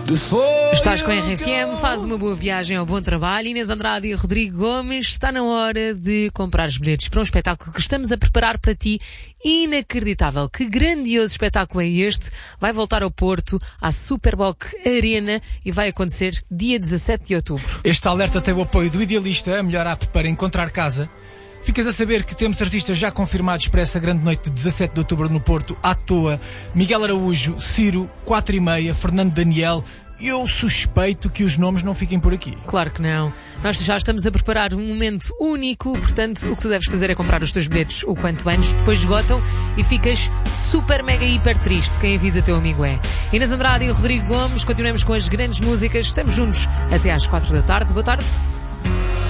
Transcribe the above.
Estás com a RFM, faz uma boa viagem ao bom trabalho. Inês Andrade e Rodrigo Gomes, está na hora de comprar os bilhetes para um espetáculo que estamos a preparar para ti. Inacreditável, que grandioso espetáculo é este. Vai voltar ao Porto, à Superboc Arena, e vai acontecer dia 17 de outubro. Este alerta tem o apoio do Idealista, a melhor app para encontrar casa. Ficas a saber que temos artistas já confirmados para essa grande noite de 17 de outubro no Porto, à toa: Miguel Araújo, Ciro, 4:30, Fernando Daniel. Eu suspeito que os nomes não fiquem por aqui. Claro que não. Nós já estamos a preparar um momento único, portanto, o que tu deves fazer é comprar os teus bilhetes o quanto antes, depois esgotam e ficas super, mega, hiper triste. Quem avisa teu amigo é. Inês Andrade e o Rodrigo Gomes, continuamos com as grandes músicas. Estamos juntos até às 4 da tarde. Boa tarde.